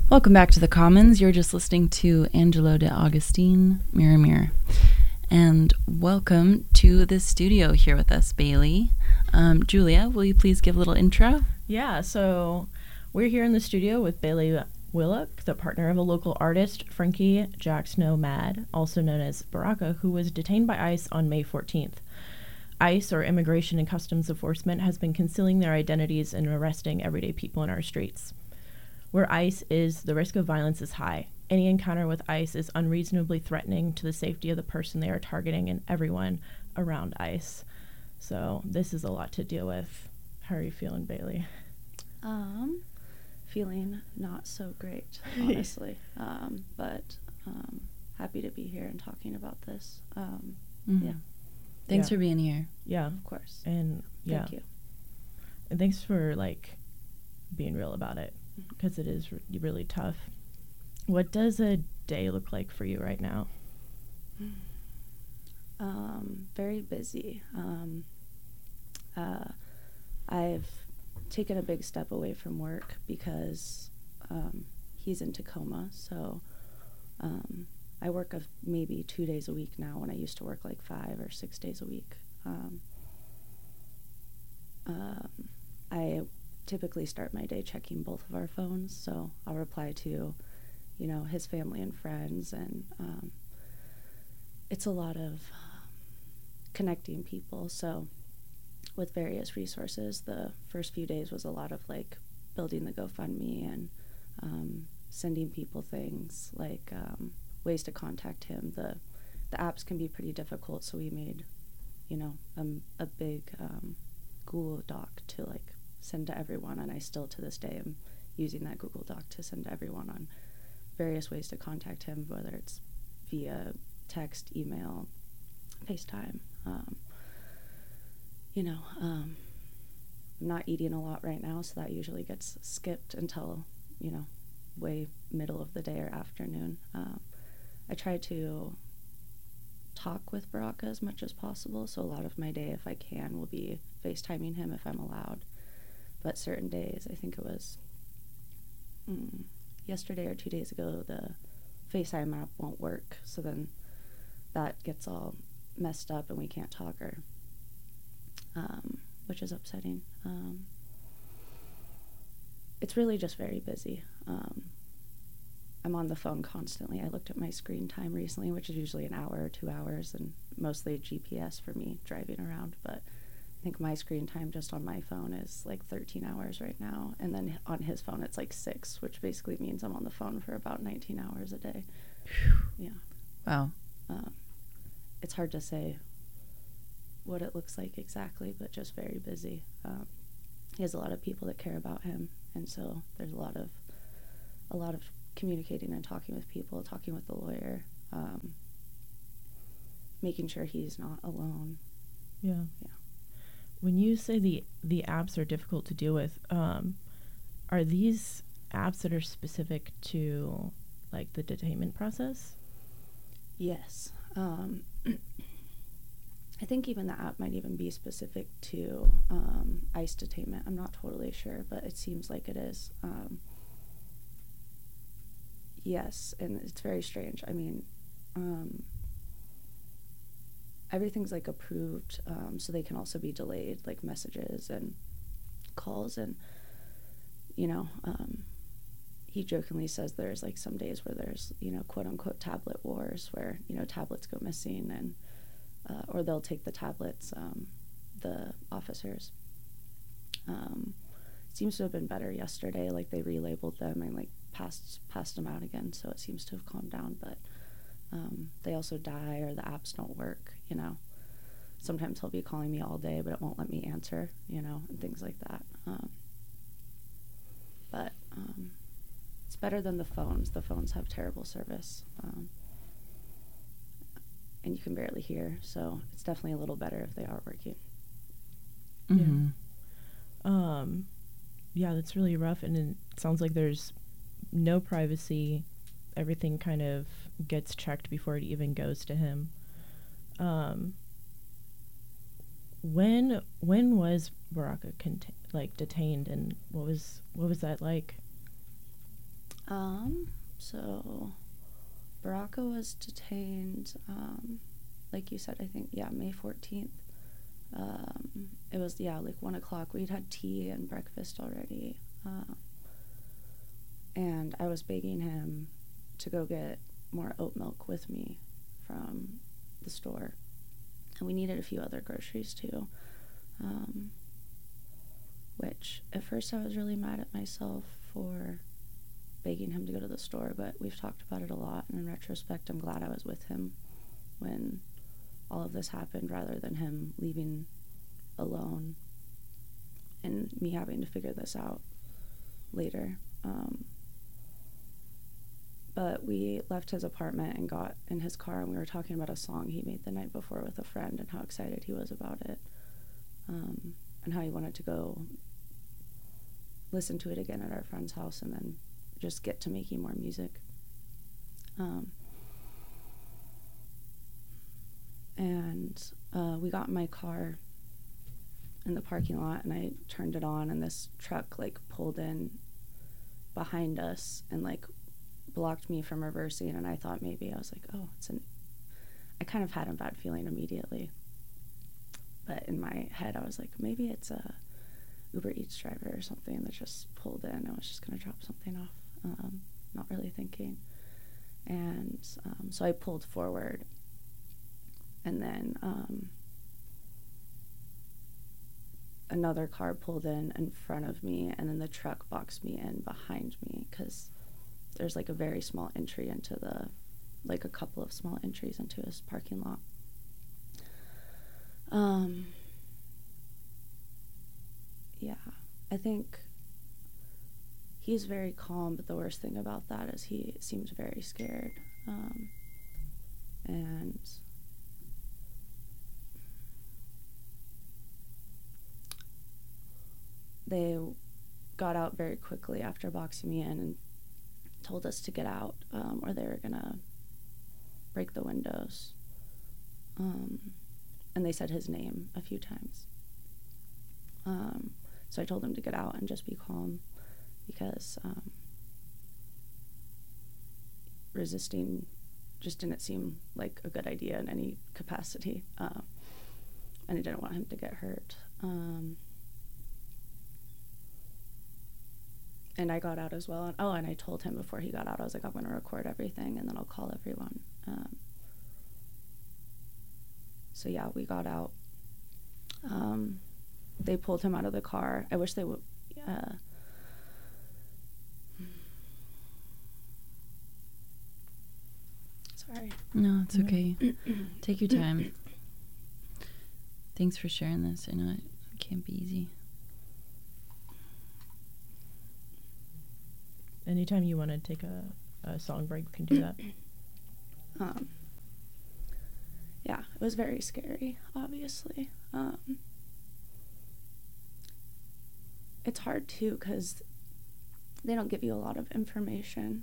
Welcome back to the Commons. You're just listening to Angelo de Augustine, Mirror Mirror. And welcome to the studio here with us, Bailey. Julia, will you please give a little intro? Yeah, so we're here in the studio with Bailey Willock, the partner of a local artist, Frankie Jack Snow Mad, also known as Baraka, who was detained by ICE on May 14th. ICE, or Immigration and Customs Enforcement, has been concealing their identities and arresting everyday people in our streets. Where ICE is, the risk of violence is high. Any encounter with ICE is unreasonably threatening to the safety of the person they are targeting and everyone around ICE. So this is a lot to deal with. How are you feeling, Bailey? Feeling not so great, honestly. But happy to be here and talking about this. Yeah. Thanks for being here. Yeah, Of course. and yeah, Thank you. and thanks for being real about it, because it is really tough. What does a day look like for you right now? Very busy. I've taken a big step away from work because he's in Tacoma, so I work maybe 2 days a week now when I used to work like 5 or 6 days a week. I typically start my day checking both of our phones, so I'll reply to, his family and friends, and it's a lot of connecting people. So with various resources, the first few days was a lot of building the GoFundMe and sending people things like ways to contact him. The apps can be pretty difficult, so we made a big Google Doc to send to everyone, and I still to this day am using that Google Doc to send to everyone on various ways to contact him, whether it's via text, email, FaceTime. I'm not eating a lot right now, so that usually gets skipped until way middle of the day or afternoon. I try to talk with Baraka as much as possible, so a lot of my day, if I can, will be FaceTiming him if I'm allowed. But certain days, I think it was yesterday or 2 days ago, the FaceTime app won't work, so then that gets all messed up and we can't talk, which is upsetting. It's really just very busy. I'm on the phone constantly. I looked at my screen time recently, which is usually an hour or 2 hours, and mostly GPS for me driving around, but I think my screen time just on my phone is 13 hours right now, and then on his phone it's 6, which basically means I'm on the phone for about 19 hours a day. Yeah. Wow. It's hard to say what it looks like exactly, but just very busy. He has a lot of people that care about him, and so there's a lot of communicating and talking with people, talking with the lawyer, making sure he's not alone. Yeah. Yeah. When you say the apps are difficult to deal with, are these apps that are specific to the detainment process? Yes. I think even the app might even be specific to ICE detainment. I'm not totally sure, but it seems like it is. Yes, and it's very strange. I mean, everything's approved, so they can also be delayed, messages and calls, and he jokingly says there's some days where there's quote unquote tablet wars, where tablets go missing, and or they'll take the tablets, the officers. Seems to have been better yesterday. They relabeled them and passed them out again, so it seems to have calmed down. But they also die, or the apps don't work. Sometimes he'll be calling me all day, but it won't let me answer. And things like that. But it's better than the phones. The phones have terrible service, and you can barely hear. So it's definitely a little better if they are working. Mm-hmm. Yeah, that's really rough, and it sounds like there's no privacy. Everything kind of gets checked before it even goes to him. When was Baraka detained, and what was that like? So Baraka was detained, like you said, I think, May 14th. It was, like 1 o'clock. We'd had tea and breakfast already. And I was begging him to go get more oat milk with me from the store. And we needed a few other groceries too. Which at first I was really mad at myself for begging him to go to the store, but we've talked about it a lot, and in retrospect I'm glad I was with him when all of this happened rather than him leaving alone and me having to figure this out later. But we left his apartment and got in his car, and we were talking about a song he made the night before with a friend and how excited he was about it, and how he wanted to go listen to it again at our friend's house and then just get to making more music. And we got in my car in the parking lot, and I turned it on, and this truck pulled in behind us and blocked me from reversing, and I thought maybe, I was like, oh, I kind of had a bad feeling immediately, but in my head I was like, maybe it's a Uber Eats driver or something that just pulled in and was just going to drop something off, not really thinking. And so I pulled forward, and then another car pulled in front of me, and then the truck boxed me in behind me, because there's a very small entry into a couple of small entries into his parking lot. I think he's very calm, but the worst thing about that is he seems very scared. And they got out very quickly after boxing me in and told us to get out, or they were gonna break the windows. And they said his name a few times. So I told him to get out and just be calm, because resisting just didn't seem like a good idea in any capacity. And I didn't want him to get hurt. And I got out as well. And I told him before he got out, I was like, I'm going to record everything, and then I'll call everyone. So yeah, we got out. They pulled him out of the car. I wish they would. Sorry. No, it's okay. Take your time. Thanks for sharing this. I know it can't be easy. Anytime you want to take a song break, we can do that. Yeah, it was very scary, obviously. It's hard, too, because they don't give you a lot of information.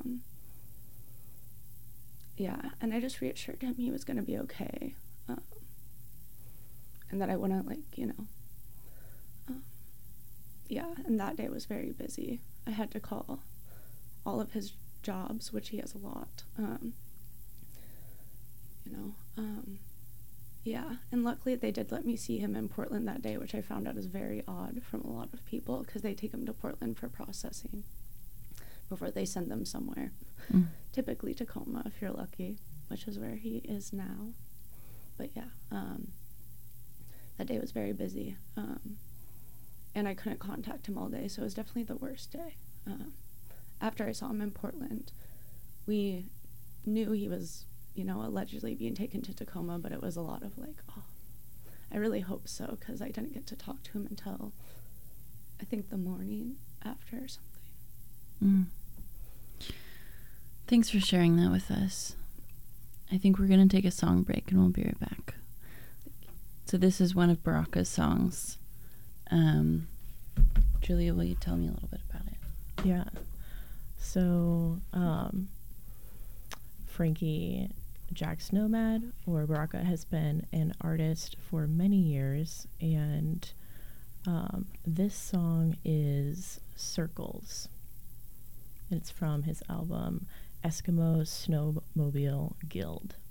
Yeah, and I just reassured him he was going to be okay. And that I wouldn't, yeah, and that day was very busy. I had to call all of his jobs, which he has a lot. Yeah, and luckily they did let me see him in Portland that day, which I found out is very odd from a lot of people, because they take him to Portland for processing before they send them somewhere. Typically Tacoma, if you're lucky, which is where he is now. But yeah, that day was very busy, and I couldn't contact him all day, so it was definitely the worst day. After I saw him in Portland, we knew he was, allegedly being taken to Tacoma, but it was a lot of I really hope so, because I didn't get to talk to him until, I think, the morning after or something. Thanks for sharing that with us. I think we're going to take a song break, and we'll be right back. So this is one of Baraka's songs. Julia, will you tell me a little bit about it? Yeah. So, Frankie Jack's Nomad, or Baraka, has been an artist for many years, and this song is Circles. It's from his album Eskimo Snowmobile Guild.